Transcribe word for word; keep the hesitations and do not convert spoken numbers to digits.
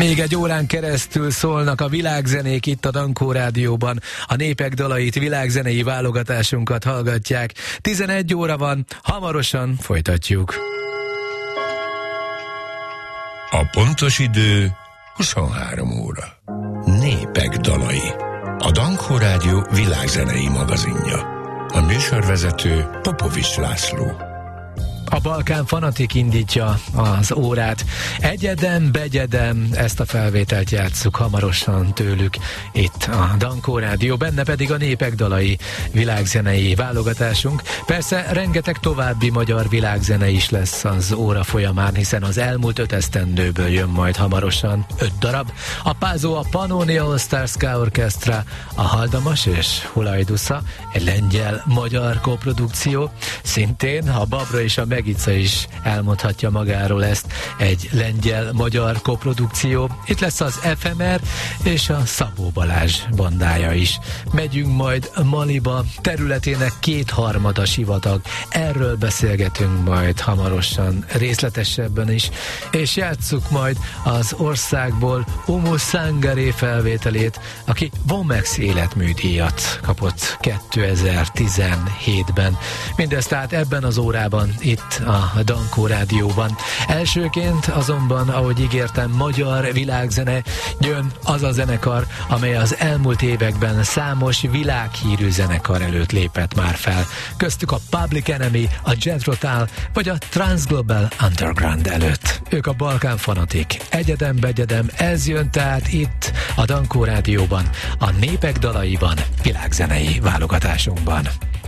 Még egy órán keresztül szólnak a világzenék itt a Dankó Rádióban. A népek dalait, világzenei válogatásunkat hallgatják. tizenegy óra van, hamarosan folytatjuk. A pontos idő huszonhárom óra. Népek dalai. A Dankó Rádió világzenei magazinja. A műsorvezető Popovics László. A Balkán Fanatik indítja az órát. Egyedem, begyedem, ezt a felvételt játsszuk hamarosan tőlük itt a Dankó Rádió, benne pedig a népek dalai világzenei válogatásunk. Persze rengeteg további magyar világzene is lesz az óra folyamán, hiszen az elmúlt öt esztendőből jön majd hamarosan öt darab. A Pázó, a Pannonia All Stars Ska Orchestra, a Haldamas és Hulajdusza, egy lengyel-magyar koprodukció, szintén a Babra és a Megica is elmondhatja magáról ezt, egy lengyel-magyar koprodukció. Itt lesz az ef em er és a Szabó Balázs bandája is. Megyünk majd Maliba, területének kétharmada sivatag. Erről beszélgetünk majd hamarosan részletesebben is, és játsszuk majd az országból Oumou Sangaré felvételét, aki Womex életműdíjat kapott kétezer-tizenhétben. Mindezt tehát ebben az órában itt a Dankó Rádióban. Elsőként azonban, ahogy ígértem, magyar világzene, jön az a zenekar, amely az elmúlt években számos világhírű zenekar előtt lépett már fel. Köztük a Public Enemy, a Jethro Tull vagy a Transglobal Underground előtt. Ők a Balkán Fanatik. Egyedem, begyedem, ez jön tehát itt a Dankó Rádióban, a népek dalaiban, világzenei válogatásunkban.